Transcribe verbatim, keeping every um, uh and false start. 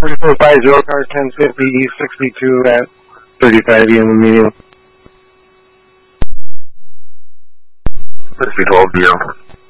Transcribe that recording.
forty-four five zero car ten fifty East sixty-two at thirty-five E in the medium. sixty twelve zero.